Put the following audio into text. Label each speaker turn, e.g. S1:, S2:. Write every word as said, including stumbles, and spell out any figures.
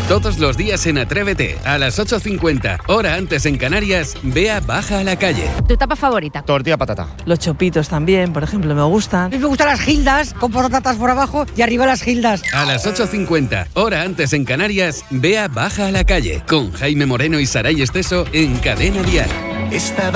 S1: Todos los días en Atrévete, a las ocho cincuenta, hora antes en Canarias, Bea baja a la calle.
S2: ¿Tu tapa favorita?
S3: Tortilla patata.
S4: Los chopitos también, por ejemplo, me gustan.
S5: A mí me gustan las gildas, con patatas por abajo y arriba las gildas.
S1: A las ocho cincuenta, hora antes en Canarias, Bea baja a la calle, con Jaime Moreno y Saray Esteso en Cadena Dial.
S6: Esta